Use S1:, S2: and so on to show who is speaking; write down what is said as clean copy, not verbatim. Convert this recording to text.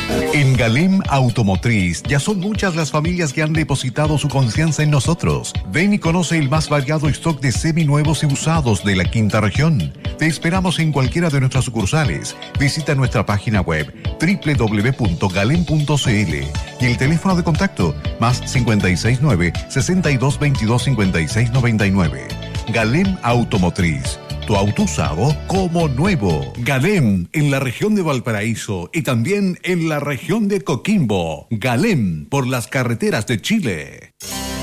S1: En Galem Automotriz ya son muchas las familias que han depositado su confianza en nosotros. Ven y conoce el más variado stock de seminuevos y usados de la quinta región. Te esperamos en cualquiera de nuestras sucursales. Visita nuestra página web www.galem.cl y el teléfono de contacto más 569 62 22 56 99. Galem Automotriz. Tu auto usado como nuevo. Galem en la región de Valparaíso y también en la región de Coquimbo. Galem por las carreteras de Chile.